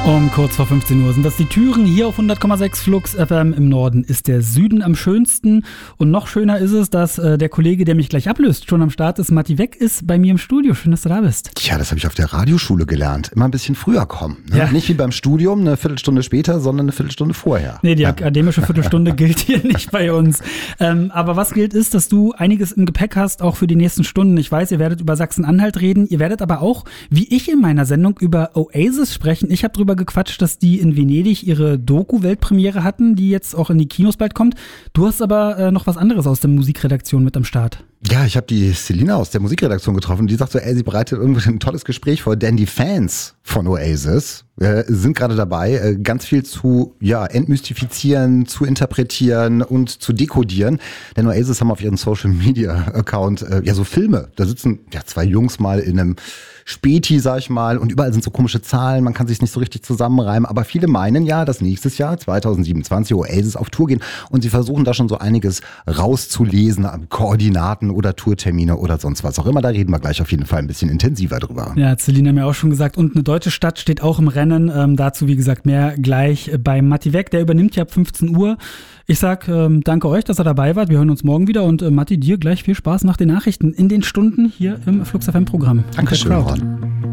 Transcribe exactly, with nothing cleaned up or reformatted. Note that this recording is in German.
Um kurz vor fünfzehn Uhr sind das die Türen hier auf hundert Komma sechs Flux F M. Im Norden ist der Süden am schönsten. Und noch schöner ist es, dass äh, der Kollege, der mich gleich ablöst, schon am Start ist. Matti Weck ist bei mir im Studio. Schön, dass du da bist. Tja, das habe ich auf der Radioschule gelernt. Immer ein bisschen früher kommen. Ne? Ja. Nicht wie beim Studium, eine Viertelstunde später, sondern eine Viertelstunde vorher. Nee, die ja. akademische Viertelstunde gilt hier nicht bei uns. Ähm, aber was gilt ist, dass du einiges im Gepäck hast, auch für die nächsten Stunden. Ich weiß, ihr werdet über Sachsen-Anhalt reden. Ihr werdet aber auch, wie ich in meiner Sendung, über Oasis sprechen. Ich habe drüber gequatscht, dass die in Venedig ihre Doku-Weltpremiere hatten, die jetzt auch in die Kinos bald kommt. Du hast aber äh, noch was anderes aus der Musikredaktion mit am Start. Ja, ich habe die Selina aus der Musikredaktion getroffen. Die sagt so, ey, sie bereitet irgendwie ein tolles Gespräch vor, denn die Fans von Oasis äh, sind gerade dabei, äh, ganz viel zu ja entmystifizieren, zu interpretieren und zu dekodieren. Denn Oasis haben auf ihren Social-Media-Account äh, ja so Filme. Da sitzen ja zwei Jungs mal in einem Späti, sag ich mal, und überall sind so komische Zahlen, man kann sich nicht so richtig zusammenreimen, aber viele meinen ja, dass nächstes Jahr, zwanzig siebenundzwanzig, Oasis auf Tour gehen und sie versuchen da schon so einiges rauszulesen, Koordinaten oder Tourtermine oder sonst was auch immer, da reden wir gleich auf jeden Fall ein bisschen intensiver drüber. Ja, hat Selina mir auch schon gesagt, und eine deutsche Stadt steht auch im Rennen, ähm, dazu wie gesagt mehr gleich bei Matti Weck, der übernimmt ja ab fünfzehn Uhr. Ich sag ähm, danke euch, dass ihr dabei wart, wir hören uns morgen wieder und äh, Matti, dir gleich viel Spaß nach den Nachrichten in den Stunden hier im Flux F M Programm. Dankeschön.